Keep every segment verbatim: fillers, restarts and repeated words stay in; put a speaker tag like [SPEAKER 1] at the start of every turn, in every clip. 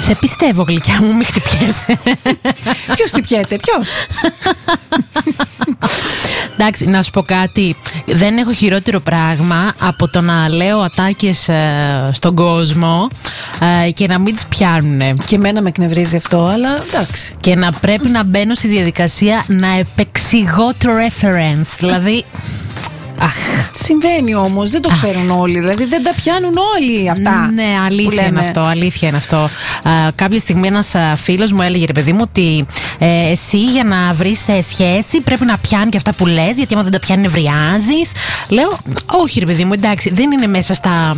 [SPEAKER 1] Σε πιστεύω, γλυκιά μου, μην χτυπιέσαι.
[SPEAKER 2] Ποιος χτυπιέται, ποιος?
[SPEAKER 1] Εντάξει, να σου πω κάτι. Δεν έχω χειρότερο πράγμα από το να λέω ατάκες ε, στον κόσμο ε, και να μην τις πιάνουνε.
[SPEAKER 2] Και εμένα με εκνευρίζει αυτό, αλλά εντάξει.
[SPEAKER 1] Και να πρέπει να μπαίνω στη διαδικασία να επεξηγώ το reference. Δηλαδή. Αχ.
[SPEAKER 2] Συμβαίνει όμως, δεν το
[SPEAKER 1] Αχ.
[SPEAKER 2] ξέρουν όλοι. Δηλαδή δεν τα πιάνουν όλοι αυτά.
[SPEAKER 1] Ναι, αλήθεια είναι αυτό. Αλήθεια είναι αυτό. Α, κάποια στιγμή ένας φίλος μου έλεγε, ρε παιδί μου, ότι ε, εσύ για να βρεις ε, σχέση πρέπει να πιάνει και αυτά που λες, γιατί άμα δεν τα πιάνει νευριάζεις. Λέω, όχι, ρε παιδί μου, εντάξει, δεν είναι μέσα στα.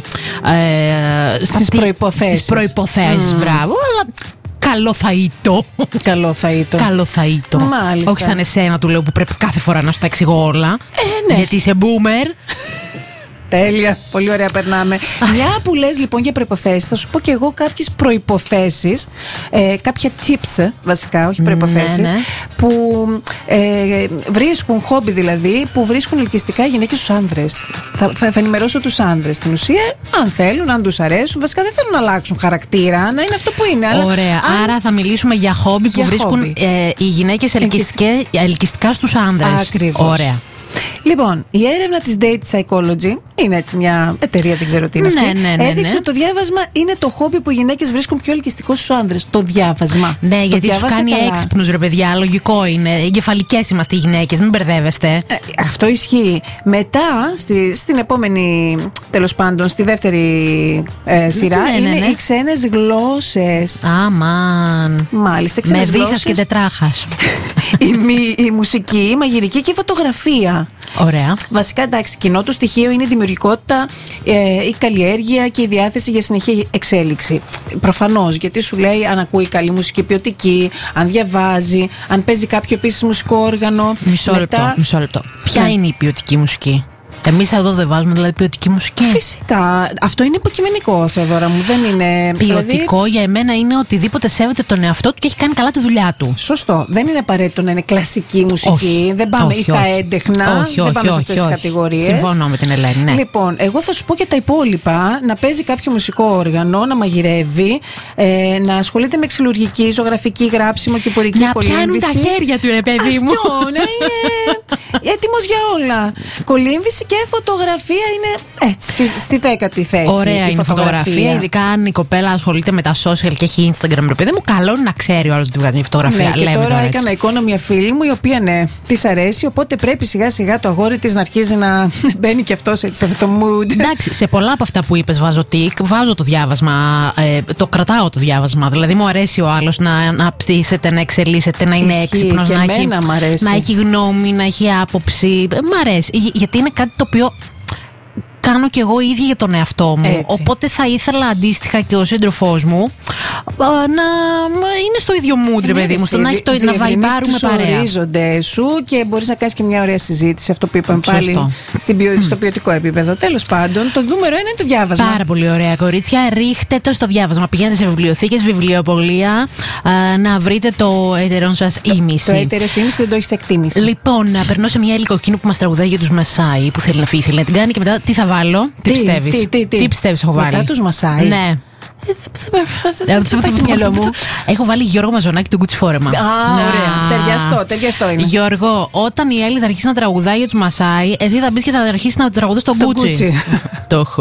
[SPEAKER 1] Ε, στα
[SPEAKER 2] στις προϋποθέσεις.
[SPEAKER 1] Στις προϋποθέσεις, mm. μπράβο, αλλά. Καλό φαΐτο.
[SPEAKER 2] Καλό φαΐτο.
[SPEAKER 1] Καλό φαΐτο.
[SPEAKER 2] Μάλιστα.
[SPEAKER 1] Όχι σαν εσένα, του λέω, που πρέπει κάθε φορά να σου τα εξηγώ όλα.
[SPEAKER 2] Ε, ναι.
[SPEAKER 1] Γιατί είσαι boomer.
[SPEAKER 2] Τέλεια, πολύ ωραία περνάμε. Μια που λες λοιπόν για προϋποθέσεις, θα σου πω και εγώ κάποιες προϋποθέσεις, ε, κάποια tips βασικά, όχι προϋποθέσεις,
[SPEAKER 1] ναι, ναι.
[SPEAKER 2] που ε, βρίσκουν, χόμπι δηλαδή, που βρίσκουν ελκυστικά οι γυναίκες στους άνδρες. Θα, θα, θα ενημερώσω τους άνδρες στην ουσία, αν θέλουν, αν τους αρέσουν. Βασικά δεν θέλουν να αλλάξουν χαρακτήρα, να είναι αυτό που είναι. Αλλά
[SPEAKER 1] ωραία,
[SPEAKER 2] αν...
[SPEAKER 1] άρα θα μιλήσουμε για χόμπι που βρίσκουν ε, οι γυναίκες ελκυστικά στους άνδρες.
[SPEAKER 2] Ακριβώς.
[SPEAKER 1] Ωραία.
[SPEAKER 2] Λοιπόν, η έρευνα της Date Psychology, είναι έτσι μια εταιρεία, δεν ξέρω τι είναι αυτή,
[SPEAKER 1] ναι, ναι, ναι,
[SPEAKER 2] έδειξε
[SPEAKER 1] ναι.
[SPEAKER 2] ότι το διάβασμα είναι το χόμπι που οι γυναίκες βρίσκουν πιο ελκυστικό στους άνδρες. Το διάβασμα.
[SPEAKER 1] Ναι,
[SPEAKER 2] το
[SPEAKER 1] γιατί τους κάνει έξυπνους, ρε παιδιά, λογικό είναι. Εγκεφαλικές είμαστε οι γυναίκες, μην μπερδεύεστε.
[SPEAKER 2] Ε, αυτό ισχύει. Μετά, στη, στην επόμενη, τέλος πάντων, στη δεύτερη ε, σειρά,
[SPEAKER 1] ναι,
[SPEAKER 2] είναι
[SPEAKER 1] ναι, ναι.
[SPEAKER 2] οι ξένες γλώσσες.
[SPEAKER 1] Αμάν.
[SPEAKER 2] Μάλιστα, ξένες
[SPEAKER 1] με
[SPEAKER 2] γλώσσες.
[SPEAKER 1] δίχας και τετράχας.
[SPEAKER 2] η, η, η μουσική, η μαγειρική και η φωτογραφία.
[SPEAKER 1] Ωραία.
[SPEAKER 2] Βασικά, εντάξει, κοινό του στοιχείο είναι η δημιουργικότητα, ε, η καλλιέργεια και η διάθεση για συνεχή εξέλιξη. Προφανώς, γιατί σου λέει αν ακούει καλή μουσική ποιοτική, αν διαβάζει, αν παίζει κάποιο επίσης μουσικό όργανο.
[SPEAKER 1] Μισό λεπτό,
[SPEAKER 2] μετά...
[SPEAKER 1] μισό λεπτό. Ποια
[SPEAKER 2] Ναι.
[SPEAKER 1] είναι η ποιοτική μουσική? Εμείς εδώ δεν βάζουμε δηλαδή ποιοτική μουσική.
[SPEAKER 2] Φυσικά. Αυτό είναι υποκειμενικό, Θεοδώρα μου. Δεν είναι.
[SPEAKER 1] Ποιοτικό δηλαδή... για εμένα είναι οτιδήποτε σέβεται τον εαυτό του και έχει κάνει καλά τη δουλειά του.
[SPEAKER 2] Σωστό. Δεν είναι απαραίτητο να είναι κλασική μουσική.
[SPEAKER 1] Όχι,
[SPEAKER 2] δεν πάμε
[SPEAKER 1] όχι,
[SPEAKER 2] στα
[SPEAKER 1] όχι.
[SPEAKER 2] έντεχνα.
[SPEAKER 1] Όχι,
[SPEAKER 2] δεν
[SPEAKER 1] όχι,
[SPEAKER 2] πάμε
[SPEAKER 1] όχι,
[SPEAKER 2] σε αυτές τις κατηγορίες.
[SPEAKER 1] Συμφωνώ με την Ελένη. Ναι.
[SPEAKER 2] Λοιπόν, εγώ θα σου πω και τα υπόλοιπα. Να παίζει κάποιο μουσικό όργανο, να μαγειρεύει, ε, να ασχολείται με ξυλουργική, ζωγραφική, γράψιμο και πορική
[SPEAKER 1] να
[SPEAKER 2] κολύμβηση.
[SPEAKER 1] Να πιάνουν τα χέρια του, ρε παιδί μου.
[SPEAKER 2] Αυτό, να είναι έτοιμος για όλα. Κολύμβηση και φωτογραφία είναι έτσι, στη, στη δέκατη θέση.
[SPEAKER 1] Ωραία η είναι η φωτογραφία. φωτογραφία. Ειδικά αν η κοπέλα ασχολείται με τα social και έχει Instagram, ρε παιδί μου, καλό είναι να ξέρει ο άλλος ότι βγάζει μια φωτογραφία.
[SPEAKER 2] Ναι, και
[SPEAKER 1] λέμε
[SPEAKER 2] τώρα,
[SPEAKER 1] τώρα
[SPEAKER 2] έκανα εικόνα μια φίλη μου, η οποία ναι, της αρέσει, οπότε πρέπει σιγά σιγά το αγόρι της να αρχίζει να μπαίνει και αυτό σε αυτό το mood.
[SPEAKER 1] Εντάξει, σε πολλά από αυτά που είπες βάζω τικ, βάζω το διάβασμα, ε, το κρατάω το διάβασμα. Δηλαδή μου αρέσει ο άλλος να, να πτήσεται, να εξελίσσεται, να είναι έξυπνος, να έχει, να έχει γνώμη, να έχει άποψη. Μ' αρέσει, γιατί είναι κάτι το οποίο κάνω κι εγώ ίδια για τον εαυτό μου.
[SPEAKER 2] Έτσι.
[SPEAKER 1] Οπότε θα ήθελα αντίστοιχα και ο σύντροφός μου να είναι στο ίδιο mood, ρε παιδί μου. Στο να έχει το ίδιο, να βαϊμπάρουμε παρέα.
[SPEAKER 2] Να ορίζονται σου και μπορείς να κάνεις και μια ωραία συζήτηση. Αυτό που είπαμε πάλι στην ποιο, mm. στο ποιοτικό επίπεδο. Τέλος πάντων, το νούμερο ένα είναι το διάβασμα.
[SPEAKER 1] Πάρα πολύ ωραία, κορίτσια. Ρίχτε το στο διάβασμα. Πηγαίνετε σε βιβλιοθήκες, βιβλιοπωλεία, να βρείτε το έτερο σας ήμιση.
[SPEAKER 2] Το έτερο σου ήμιση δεν το έχεις εκτίμηση.
[SPEAKER 1] Λοιπόν, να περνώ σε μια υλικοκίνη που μας τραγουδάει για τους Μασάι, που θέλει να φύγει, θέλει να την κάνει και μετά τι θα βάλω. Τι, τι πιστεύεις?
[SPEAKER 2] Τι, τι, τι.
[SPEAKER 1] τι πιστεύεις έχω βάλει?
[SPEAKER 2] Μετά τους Μασάι.
[SPEAKER 1] Ναι.
[SPEAKER 2] Δεν θα πάει το μυαλό μου.
[SPEAKER 1] Έχω βάλει Γιώργο Μαζονάκη του Gucci Φόρεμα.
[SPEAKER 2] Α, ωραία. Ταιριαστό, ταιριαστό είναι.
[SPEAKER 1] Γιώργο, όταν η Έλλη θα αρχίσει να τραγουδάει για τους Μασάι, εσύ θα μπεις και θα αρχίσει να τραγουδείς τον Gucci. Το έχω.